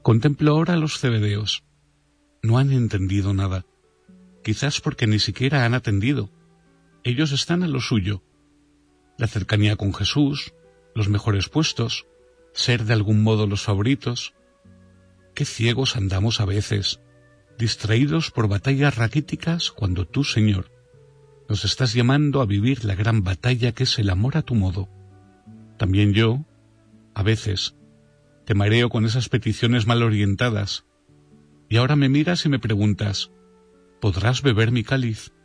Contemplo ahora a los cebedeos. No han entendido nada. Quizás porque ni siquiera han atendido. Ellos están a lo suyo. La cercanía con Jesús, los mejores puestos, ser de algún modo los favoritos. Qué ciegos andamos a veces, distraídos por batallas raquíticas cuando tú, Señor, nos estás llamando a vivir la gran batalla que es el amor a tu modo. También yo, a veces, te mareo con esas peticiones mal orientadas, y ahora me miras y me preguntas, ¿podrás beber mi cáliz?